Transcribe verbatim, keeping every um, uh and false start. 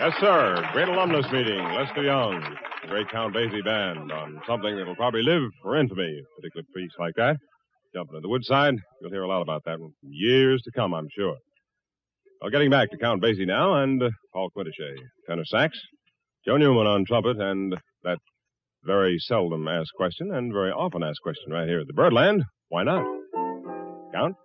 Yes, sir. Great alumnus meeting. Lester Young, the great Count Basie band, on something that'll probably live for infamy, a particular piece like that. Jumping to the Woodside, you'll hear a lot about that in years to come, I'm sure. Well, getting back to Count Basie now, and uh, Paul Quintache, tenor sax, Joe Newman on trumpet, and that very seldom asked question and very often asked question right here at the Birdland. Why not? Count?